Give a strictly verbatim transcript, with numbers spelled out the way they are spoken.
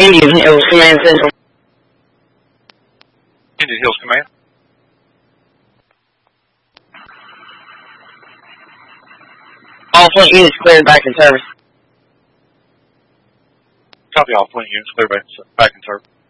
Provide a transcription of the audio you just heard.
Indian Hills Command Central. Indian Hills Command. All front units cleared back in service. Copy all. Flint units clear back, back in service.